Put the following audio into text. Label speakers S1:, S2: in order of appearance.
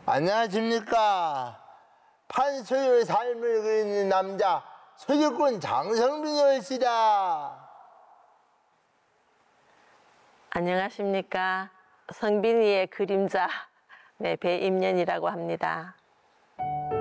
S1: 안녕하십니까. 판소유의 삶을 그리는 남자 소유꾼 장성빈이었시다.
S2: 안녕하십니까. 성빈이의 그림자 배임년이라고 합니다.